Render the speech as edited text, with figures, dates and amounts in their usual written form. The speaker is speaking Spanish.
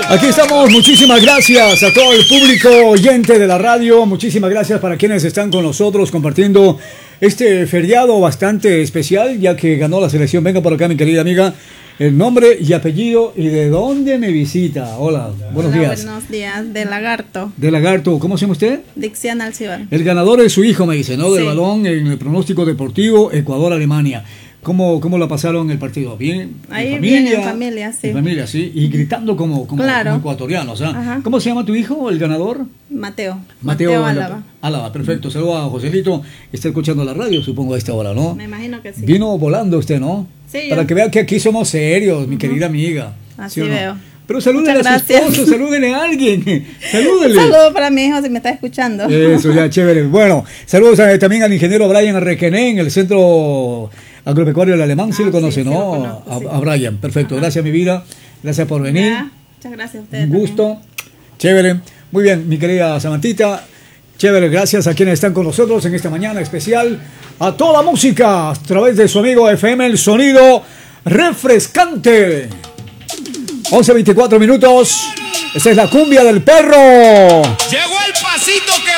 Aquí estamos, muchísimas gracias a todo el público oyente de la radio, muchísimas gracias para quienes están con nosotros compartiendo este feriado bastante especial, ya que ganó la selección. Venga por acá, mi querida amiga, el nombre y apellido y de dónde me visita. Hola, buenos días. Buenos días, de Lagarto. De Lagarto, ¿cómo se llama usted? Dixiana Alcibar. El ganador es su hijo, me dice, ¿no? Del Sí. balón en el pronóstico deportivo Ecuador-Alemania. ¿Cómo la pasaron el partido? ¿Bien? Ahí ¿En bien, en familia, sí. En familia, sí. Y gritando como Claro. ecuatorianos. ¿Ah? Ajá. ¿Cómo se llama tu hijo, el ganador? Mateo Álava. Álava. Perfecto. Saludos a Joselito. Está escuchando la radio, supongo, a esta hora, ¿no? Me imagino que sí. Vino volando usted, ¿no? Sí, Para yo. que vea que aquí somos serios, mi querida amiga. Así ¿Sí o no? veo. Pero salúdenle a Muchas su gracias. esposo, salúdenle a alguien. Un Salúdenle. saludo para mi hijo si me está escuchando. Eso, ya, chévere. Bueno, saludos también al ingeniero Brian Arrequené en el Centro Agropecuario del Alemán. Sí lo conoce, sí, sí ¿no? lo conozco, sí. A Brian, perfecto. Ajá. Gracias, mi vida. Gracias por venir. Ya, muchas gracias a ustedes. Un gusto. Chévere. Muy bien, mi querida Samantita. Chévere, gracias a quienes están con nosotros en esta mañana especial. A toda música, a través de su amigo FM, el sonido refrescante. 11:24 minutos. Esta es la cumbia del perro. Llegó el pasito que